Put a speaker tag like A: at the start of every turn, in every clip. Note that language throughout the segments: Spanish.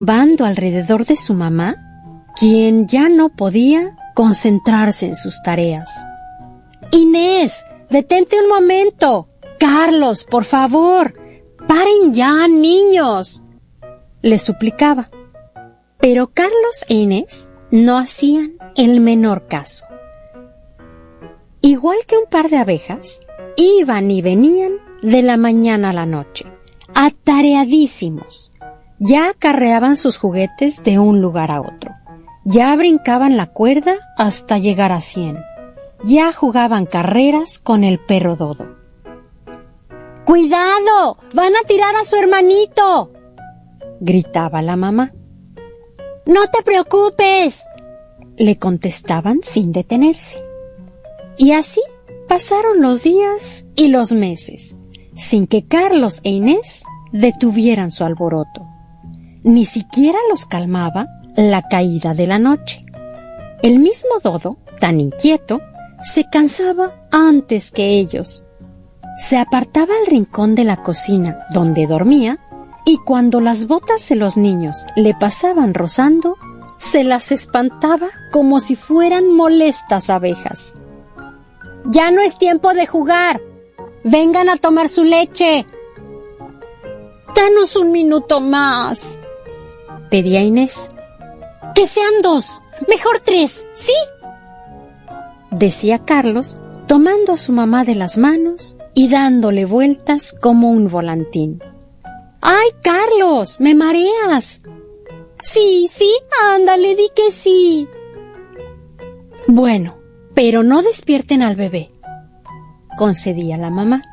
A: bando alrededor de su mamá, quien ya no podía concentrarse en sus tareas. «Inés, detente un momento. Carlos, por favor, paren ya, niños», le suplicaba. Pero Carlos e Inés no hacían el menor caso. Igual que un par de abejas, iban y venían de la mañana a la noche, atareadísimos. Ya acarreaban sus juguetes de un lugar a otro. Ya brincaban la cuerda hasta llegar a 100. Ya jugaban carreras con el perro Dodo. «¡Cuidado! ¡Van a tirar a su hermanito!», gritaba la mamá. «No te preocupes», le contestaban sin detenerse. Y así pasaron los días y los meses, sin que Carlos e Inés detuvieran su alboroto. Ni siquiera los calmaba la caída de la noche. El mismo Dodo, tan inquieto, se cansaba antes que ellos. Se apartaba al rincón de la cocina donde dormía y cuando las botas de los niños le pasaban rozando, se las espantaba como si fueran molestas abejas. «Ya no es tiempo de jugar. Vengan a tomar su leche». «Danos un minuto más», pedía Inés. «Que sean 2, mejor 3, ¿sí?», decía Carlos, tomando a su mamá de las manos y dándole vueltas como un volantín. «¡Ay, Carlos, me mareas!». «Sí, ándale, di que sí». «Bueno, pero no despierten al bebé», concedía la mamá.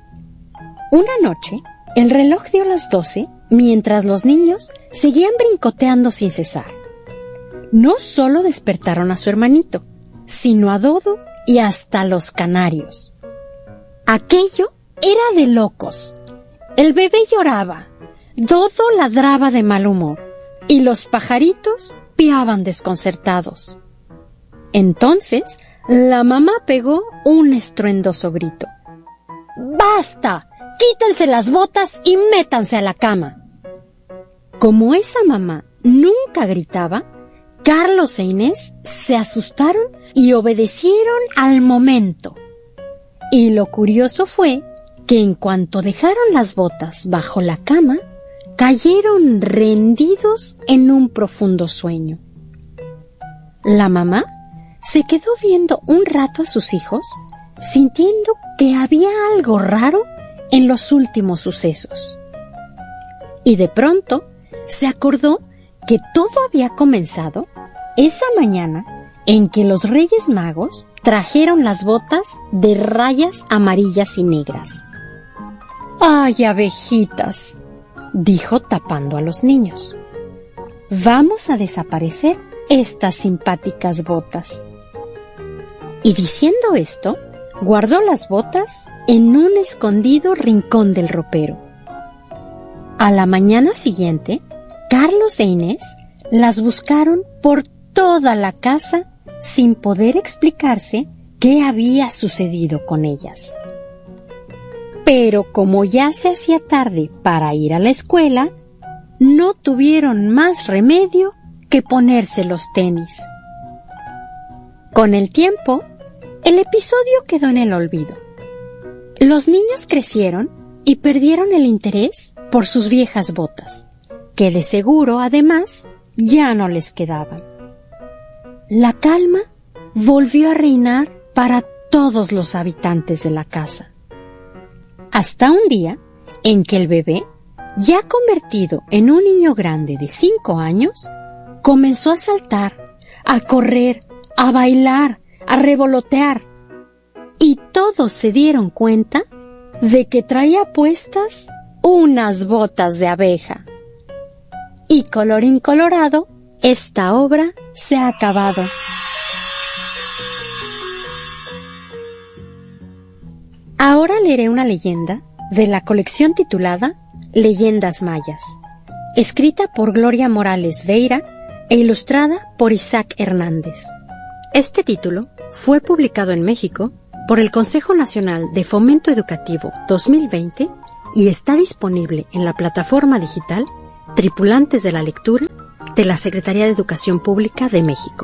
A: Una noche, el reloj dio las 12 mientras los niños seguían brincoteando sin cesar. No solo despertaron a su hermanito, sino a Dodo y hasta los canarios. Aquello era de locos. El bebé lloraba, Dodo ladraba de mal humor y los pajaritos piaban desconcertados. Entonces, la mamá pegó un estruendoso grito. «¡Basta! Quítense las botas y métanse a la cama». Como esa mamá nunca gritaba, Carlos e Inés se asustaron y obedecieron al momento. Y lo curioso fue que en cuanto dejaron las botas bajo la cama, cayeron rendidos en un profundo sueño. La mamá se quedó viendo un rato a sus hijos, sintiendo que había algo raro en los últimos sucesos. Y de pronto se acordó que todo había comenzado esa mañana en que los Reyes Magos trajeron las botas de rayas amarillas y negras. «¡Ay, abejitas!», dijo tapando a los niños. «Vamos a desaparecer estas simpáticas botas». Y diciendo esto, guardó las botas en un escondido rincón del ropero. A la mañana siguiente, Carlos e Inés las buscaron por toda la casa sin poder explicarse qué había sucedido con ellas. Pero como ya se hacía tarde para ir a la escuela, no tuvieron más remedio que ponerse los tenis. Con el tiempo, el episodio quedó en el olvido. Los niños crecieron y perdieron el interés por sus viejas botas, que de seguro, además, ya no les quedaban. La calma volvió a reinar para todos los habitantes de la casa. Hasta un día en que el bebé, ya convertido en un niño grande de 5 años, comenzó a saltar, a correr, a bailar, a revolotear, y todos se dieron cuenta de que traía puestas unas botas de abeja. Y colorín colorado, esta obra se ha acabado. Ahora leeré una leyenda de la colección titulada Leyendas Mayas, escrita por Gloria Morales Veira e ilustrada por Isaac Hernández. Este título fue publicado en México por el Consejo Nacional de Fomento Educativo 2020 y está disponible en la plataforma digital tripulantes de la lectura de la Secretaría de Educación Pública de México.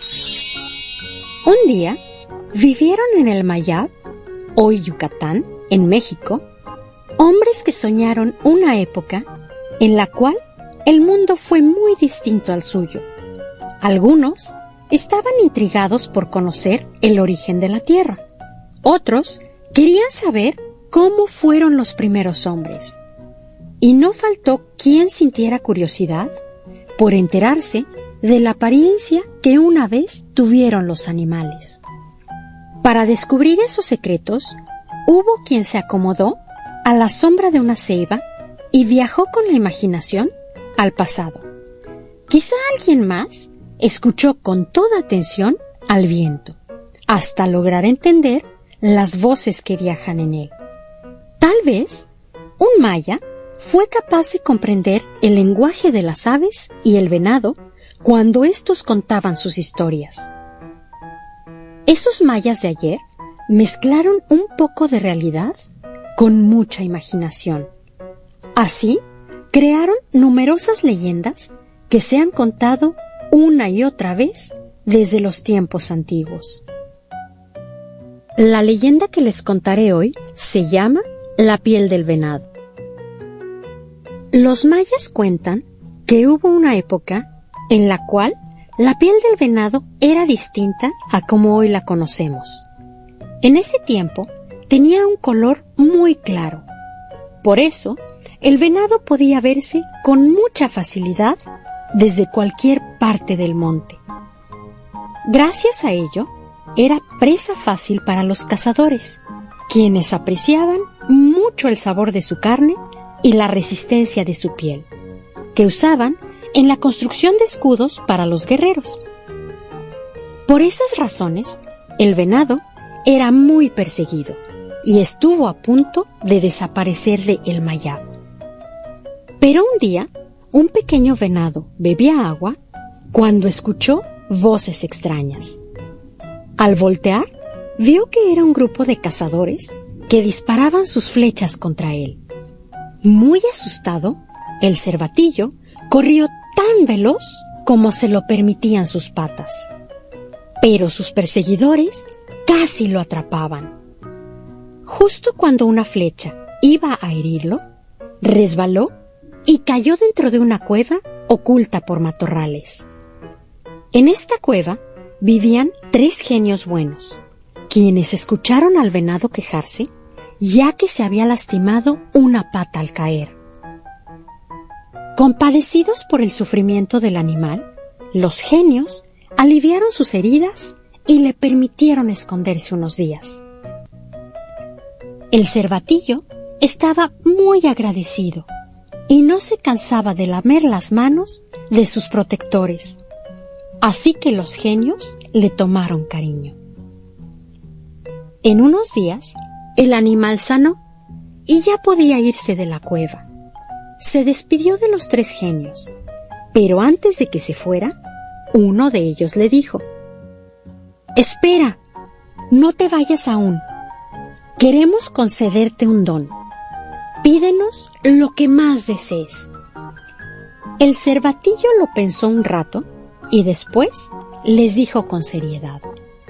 A: Un día vivieron en el Mayab, hoy Yucatán, en México, hombres que soñaron una época en la cual el mundo fue muy distinto al suyo. Algunos estaban intrigados por conocer el origen de la Tierra. Otros querían saber cómo fueron los primeros hombres. Y no faltó quien sintiera curiosidad por enterarse de la apariencia que una vez tuvieron los animales. Para descubrir esos secretos, hubo quien se acomodó a la sombra de una ceiba y viajó con la imaginación al pasado. Quizá alguien más escuchó con toda atención al viento, hasta lograr entender las voces que viajan en él. Tal vez un maya fue capaz de comprender el lenguaje de las aves y el venado cuando éstos contaban sus historias. Esos mayas de ayer mezclaron un poco de realidad con mucha imaginación. Así, crearon numerosas leyendas que se han contado una y otra vez desde los tiempos antiguos. La leyenda que les contaré hoy se llama La piel del venado. Los mayas cuentan que hubo una época en la cual la piel del venado era distinta a como hoy la conocemos. En ese tiempo tenía un color muy claro. Por eso, el venado podía verse con mucha facilidad desde cualquier parte del monte. Gracias a ello, era presa fácil para los cazadores, quienes apreciaban mucho el sabor de su carne y la resistencia de su piel, que usaban en la construcción de escudos para los guerreros. Por esas razones, el venado era muy perseguido y estuvo a punto de desaparecer de El Mayab. Pero un día, un pequeño venado bebía agua cuando escuchó voces extrañas. Al voltear, vio que era un grupo de cazadores que disparaban sus flechas contra él. Muy asustado, el cervatillo corrió tan veloz como se lo permitían sus patas. Pero sus perseguidores casi lo atrapaban. Justo cuando una flecha iba a herirlo, resbaló y cayó dentro de una cueva oculta por matorrales. En esta cueva vivían 3 genios buenos, quienes escucharon al venado quejarse, ya que se había lastimado una pata al caer. Compadecidos por el sufrimiento del animal, los genios aliviaron sus heridas y le permitieron esconderse unos días. El cervatillo estaba muy agradecido y no se cansaba de lamer las manos de sus protectores, así que los genios le tomaron cariño. En unos días, el animal sanó y ya podía irse de la cueva. Se despidió de los 3 genios, pero antes de que se fuera, uno de ellos le dijo: «Espera, no te vayas aún. Queremos concederte un don. Pídenos lo que más desees». El cervatillo lo pensó un rato y después les dijo con seriedad: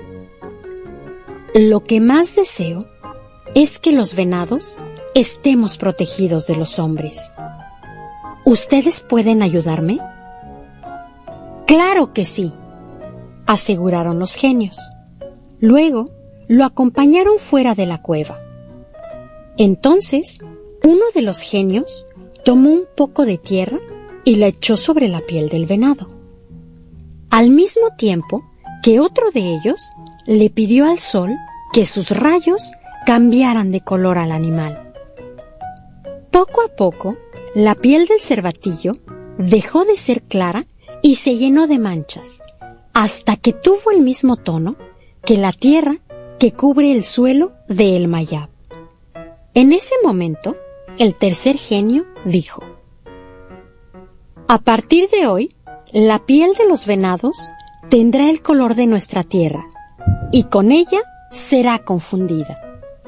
A: «Lo que más deseo es que los venados estemos protegidos de los hombres. ¿Ustedes pueden ayudarme?». «Claro que sí», aseguraron los genios. Luego lo acompañaron fuera de la cueva. Entonces, uno de los genios tomó un poco de tierra y la echó sobre la piel del venado, al mismo tiempo que otro de ellos le pidió al sol que sus rayos cambiaran de color al animal. Poco a poco, la piel del cervatillo dejó de ser clara y se llenó de manchas, hasta que tuvo el mismo tono que la tierra que cubre el suelo de El Mayab. En ese momento, el tercer genio dijo: «A partir de hoy, la piel de los venados tendrá el color de nuestra tierra, y con ella será confundida.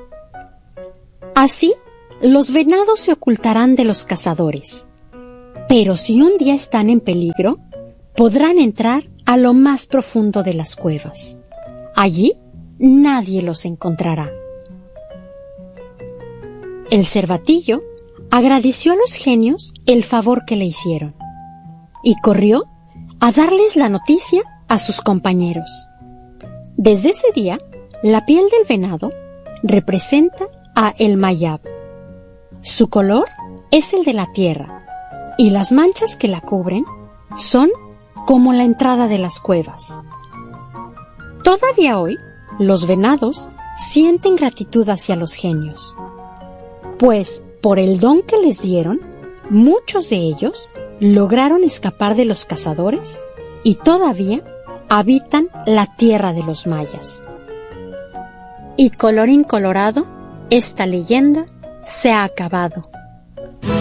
A: Así, los venados se ocultarán de los cazadores, Pero si un día están en peligro, podrán entrar a lo más profundo de las cuevas. Allí nadie los encontrará. El cervatillo agradeció a los genios el favor que le hicieron y corrió a darles la noticia a sus compañeros. Desde ese día, la piel del venado representa a El Mayab. Su color es el de la tierra y las manchas que la cubren son como la entrada de las cuevas. Todavía hoy, los venados sienten gratitud hacia los genios, pues por el don que les dieron, muchos de ellos lograron escapar de los cazadores y todavía habitan la tierra de los mayas. Y colorín colorado, esta leyenda se ha acabado.